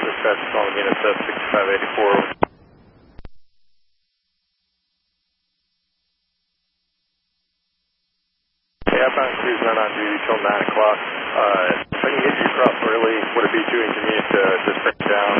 Dispatch calling unit 6584. Outbound crew's not on duty till 9 o'clock. If I can get you across early, would it be too inconvenient to just break down